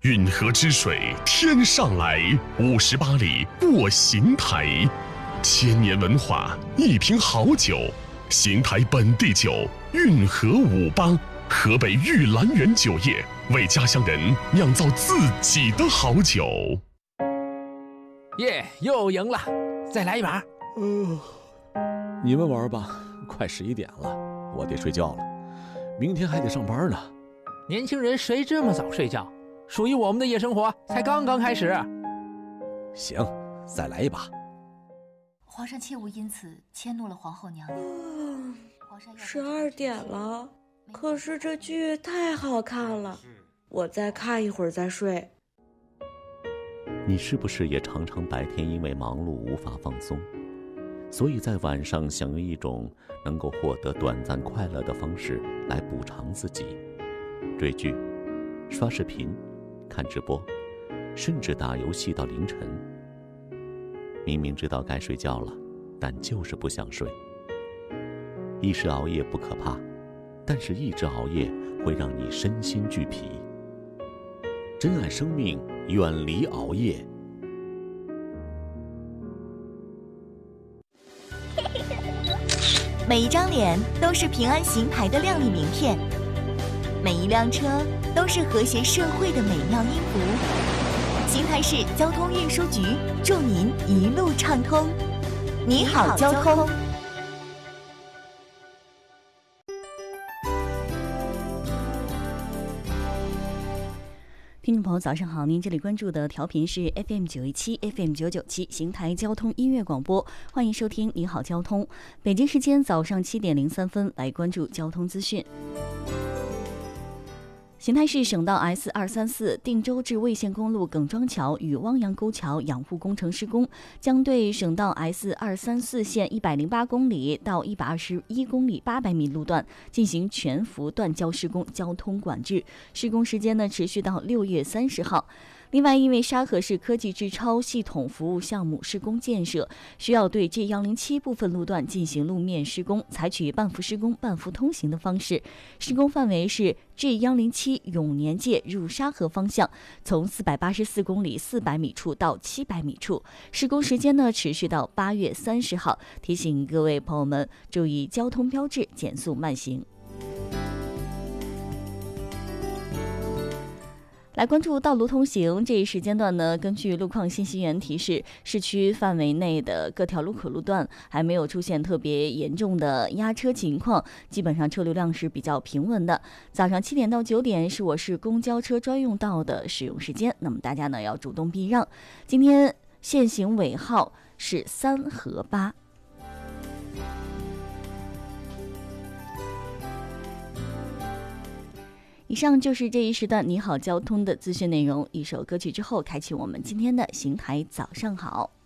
运河之水天上来，58里过邢台，千年文化，一瓶好酒，邢台本地酒，运河58，河北玉兰园酒业为家乡人酿造自己的好酒。 耶，又赢了，再来一把。 你们玩吧，快11点了，我得睡觉了，明天还得上班呢。 年轻人谁这么早睡觉？属于我们的夜生活才刚刚开始。 行，再来一把。 皇上切勿因此迁怒了皇后娘娘。 12点了，可是这剧太好看了，我再看一会儿再睡。 你是不是也常常白天因为忙碌无法放松，所以在晚上想用一种能够获得短暂快乐的方式来补偿自己？追剧、刷视频、看直播，甚至打游戏到凌晨。明明知道该睡觉了，但就是不想睡。一时熬夜不可怕，但是一直熬夜会让你身心俱疲。珍爱生命，远离熬夜。 每一张脸都是平安邢台的亮丽名片，每一辆车都是和谐社会的美妙音符。邢台市交通运输局祝您一路畅通。你好，交通。 听众朋友早上好，您这里关注的调频是 FM 917 FM 997邢台交通音乐广播，欢迎收听你好交通。北京时间早上7点03分，来关注交通资讯。邢台市省道 S234 定州至魏县公路耿庄桥与汪洋沟桥养护工程施工，将对省道 S234 线108公里到121公里800米路段进行全幅断交施工，交通管制。施工时间持续到6月30号。另外，因为沙河市科技智超系统服务项目施工建设，需要对 G107 部分路段进行路面施工，采取半幅施工、半幅通行的方式。施工范围是 G107 永年界入沙河方向，从484公里400米处到700米处。施工时间持续到8月30号。提醒各位朋友们注意交通标志，减速慢行。来关注道路通行，这一时间段根据路况信息源提示，市区范围内的各条路口路段还没有出现特别严重的压车情况，基本上车流量是比较平稳的。早上7点到9点是我市公交车专用道的使用时间，那么大家要主动避让。今天限行尾号是3和8。以上就是这一时段你好交通的资讯内容，一首歌曲之后开启我们今天的邢台早上好。